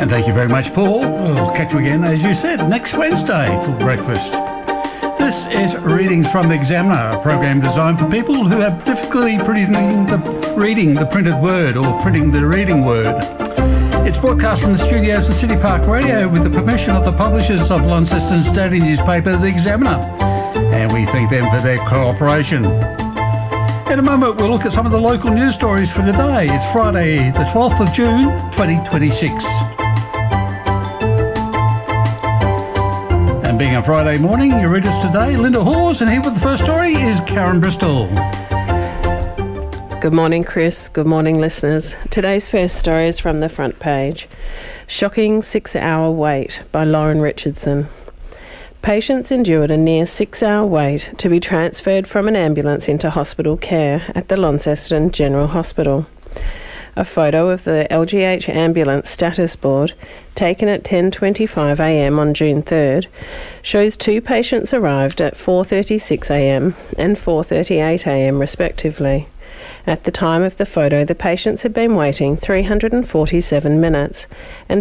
And thank you very much, Paul. We'll catch you again, as you said, next Wednesday for breakfast. This is Readings from the Examiner, a program designed for people who have difficulty reading the printed word or printing the reading word. It's broadcast from the studios of City Park Radio with the permission of the publishers of Launceston's daily newspaper, The Examiner. And we thank them for their cooperation. In a moment, we'll look at some of the local news stories for today. It's Friday, the 12th of June, 2026. And being a Friday morning, your readers today, Linda Hawes, and here with the first story is Karen Bristol. Good morning, Chris. Good morning, listeners. Today's first story is from the front page. Shocking 6-hour wait by Lauren Richardson. Patients endured a near 6-hour wait to be transferred from an ambulance into hospital care at the Launceston General Hospital. A photo of the LGH ambulance status board, taken at 10:25 a.m. on June 3rd, shows two patients arrived at 4:36 a.m. and 4:38 a.m. respectively. At the time of the photo, the patients had been waiting 347 minutes and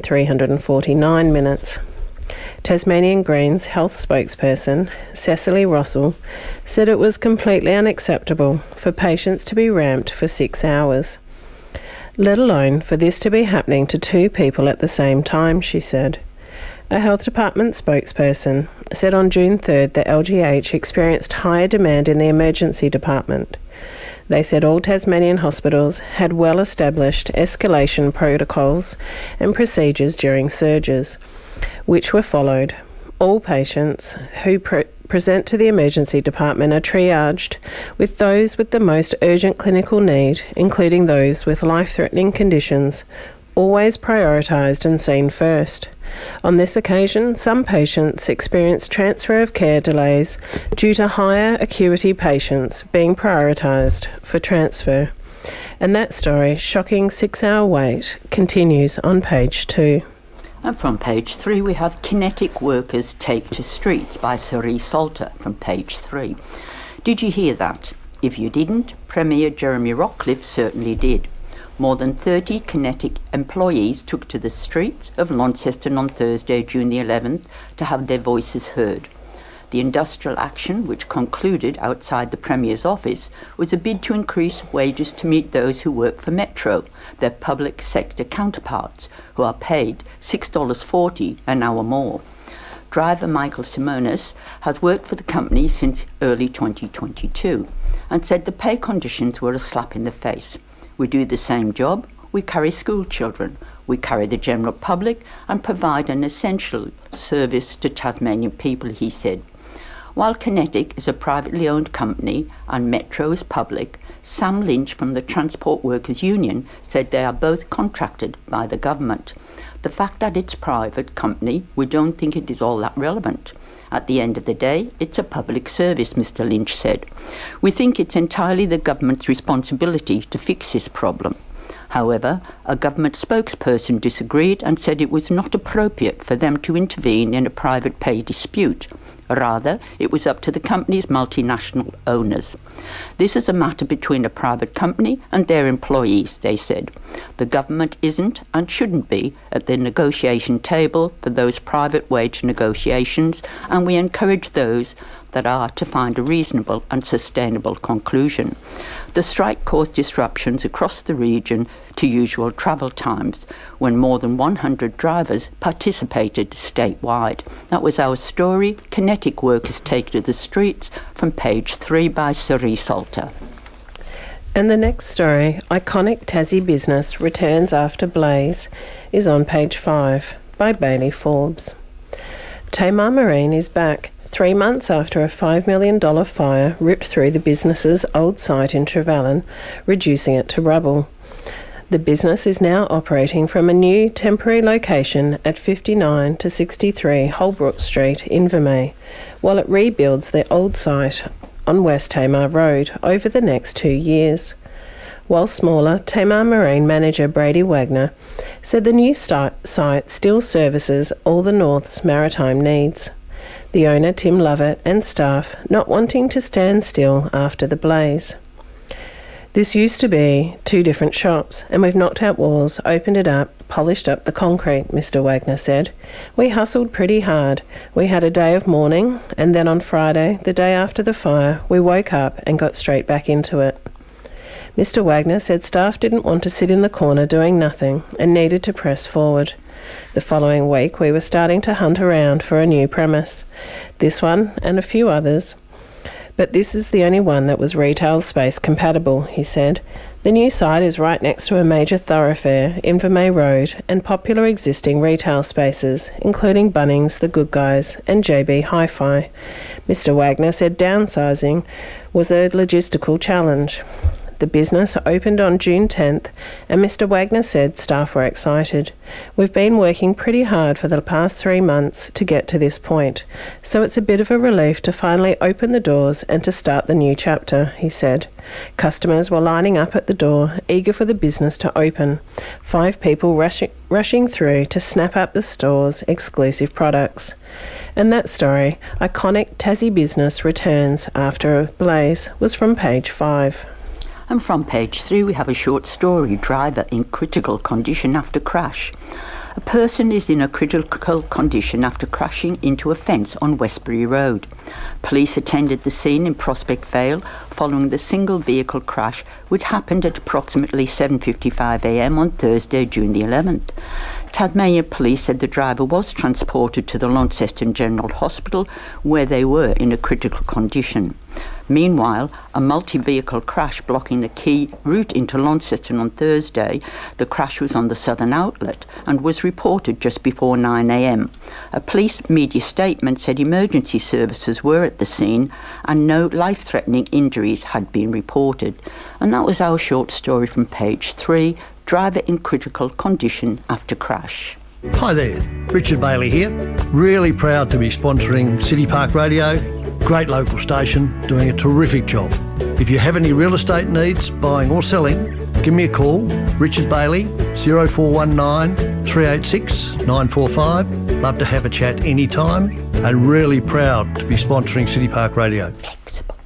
349 minutes. Tasmanian Greens health spokesperson Cecily Rossell said it was completely unacceptable for patients to be ramped for 6 hours, let alone for this to be happening to two people at the same time, she said. A health department spokesperson said on June 3rd that LGH experienced higher demand in the emergency department. They said all Tasmanian hospitals had well-established escalation protocols and procedures during surges, which were followed. All patients who present to the emergency department are triaged, with those with the most urgent clinical need, including those with life-threatening conditions, always prioritised and seen first. On this occasion, some patients experienced transfer of care delays due to higher acuity patients being prioritised for transfer. And that story, shocking 6-hour wait, continues on page 2. And from page 3 we have Kinetic Workers Take to Streets by Cerie Salter from page 3. Did you hear that? If you didn't, Premier Jeremy Rockcliffe certainly did. More than 30 Kinetic employees took to the streets of Launceston on Thursday, June the 11th, to have their voices heard. The industrial action, which concluded outside the Premier's office, was a bid to increase wages to meet those who work for Metro, their public sector counterparts, who are paid $6.40 an hour more. Driver Michael Simonis has worked for the company since early 2022 and said the pay conditions were a slap in the face. We do the same job, we carry school children, we carry the general public and provide an essential service to Tasmanian people, he said. While Kinetic is a privately owned company and Metro is public, Sam Lynch from the Transport Workers Union said they are both contracted by the government. The fact that it's a private company, we don't think it is all that relevant. At the end of the day, it's a public service, Mr. Lynch said. We think it's entirely the government's responsibility to fix this problem. However, a government spokesperson disagreed and said it was not appropriate for them to intervene in a private pay dispute. Rather, it was up to the company's multinational owners. This is a matter between a private company and their employees, they said. The government isn't and shouldn't be at the negotiation table for those private wage negotiations, and we encourage those that are to find a reasonable and sustainable conclusion. The strike caused disruptions across the region to usual travel times when more than 100 drivers participated statewide. That was our story, Kinetic Workers Take to the Streets, from page 3 by Cerie Salter. And the next story, Iconic Tassie Business Returns After Blaze, is on page 5 by Bailey Forbes. Tamar Marine is back 3 months after a $5 million fire ripped through the business's old site in Trevellyn, reducing it to rubble. The business is now operating from a new temporary location at 59 to 63 Holbrook Street, Invermay, while it rebuilds their old site on West Tamar Road over the next 2 years. While smaller, Tamar Marine manager Brady Wagner said the new site still services all the North's maritime needs. The owner, Tim Lovett, and staff not wanting to stand still after the blaze. This used to be 2 different shops, and we've knocked out walls, opened it up, polished up the concrete, Mr. Wagner said. We hustled pretty hard. We had a day of mourning, and then on Friday, the day after the fire, we woke up and got straight back into it. Mr. Wagner said staff didn't want to sit in the corner doing nothing and needed to press forward. The following week, we were starting to hunt around for a new premise. This one and a few others. But this is the only one that was retail space compatible, he said. The new site is right next to a major thoroughfare, Invermay Road, and popular existing retail spaces, including Bunnings, The Good Guys, and JB Hi-Fi. Mr. Wagner said downsizing was a logistical challenge. The business opened on June 10th, and Mr. Wagner said staff were excited. We've been working pretty hard for the past 3 months to get to this point, so it's a bit of a relief to finally open the doors and to start the new chapter, he said. Customers were lining up at the door, eager for the business to open. 5 people rushing through to snap up the store's exclusive products. And that story, iconic Tassie business returns after a blaze, was from page 5. And from page 3 we have a short story, driver in critical condition after crash. A person is in a critical condition after crashing into a fence on Westbury Road. Police attended the scene in Prospect Vale following the single vehicle crash which happened at approximately 7:55 a.m. on Thursday, June the 11th. Tasmania Police said the driver was transported to the Launceston General Hospital where they were in a critical condition. Meanwhile, a multi-vehicle crash blocking the key route into Launceston on Thursday. The crash was on the Southern Outlet and was reported just before 9 a.m. A police media statement said emergency services were at the scene and no life-threatening injuries had been reported. And that was our short story from page 3, driver in critical condition after crash. Hi there, Richard Bailey here. Really proud to be sponsoring City Park Radio. Great local station, doing a terrific job. If you have any real estate needs, buying or selling, give me a call, Richard Bailey, 0419 386 945. Love to have a chat anytime and really proud to be sponsoring City Park Radio. Flexible.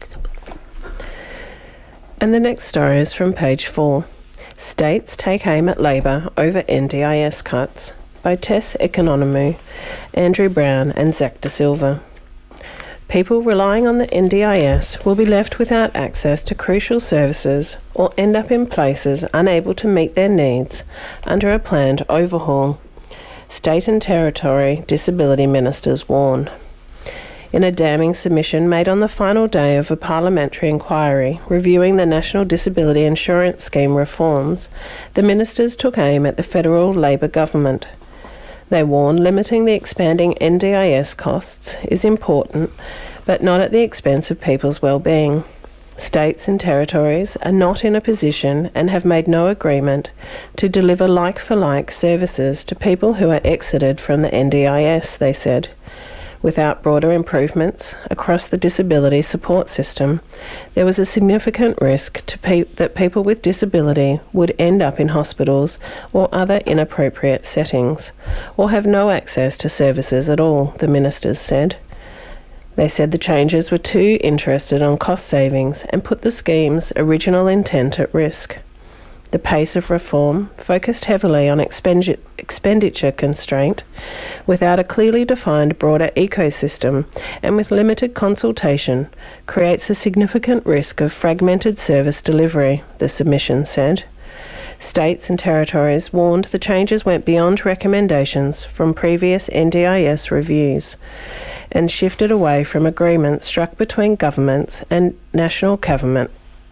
And the next story is from page 4. States take aim at Labor over NDIS cuts by Tess Economou, Andrew Brown and Zach De Silva. People relying on the NDIS will be left without access to crucial services or end up in places unable to meet their needs under a planned overhaul, state and territory disability ministers warn. In a damning submission made on the final day of a parliamentary inquiry reviewing the National Disability Insurance Scheme reforms, the ministers took aim at the federal Labor government. They warn limiting the expanding NDIS costs is important, but not at the expense of people's well-being. States and territories are not in a position and have made no agreement to deliver like-for-like services to people who are exited from the NDIS, they said. Without broader improvements across the disability support system, there was a significant risk to that people with disability would end up in hospitals or other inappropriate settings, or have no access to services at all, the ministers said. They said the changes were too interested on cost savings and put the scheme's original intent at risk. The pace of reform focused heavily on expenditure constraint, without a clearly defined broader ecosystem and with limited consultation, creates a significant risk of fragmented service delivery, the submission said. States and territories warned the changes went beyond recommendations from previous NDIS reviews and shifted away from agreements struck between governments and National Cabinet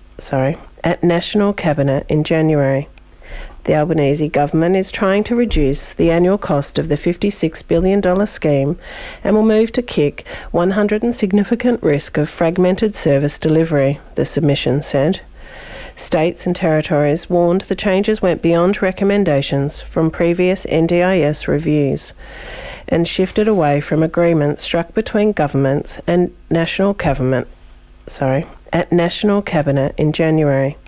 in January. The Albanese government is trying to reduce the annual cost of the $56 billion scheme and will move to kick 100 and significant risk of fragmented service delivery, the submission said. States and territories warned the changes went beyond recommendations from previous NDIS reviews and shifted away from agreements struck between governments and National Cabinet in January.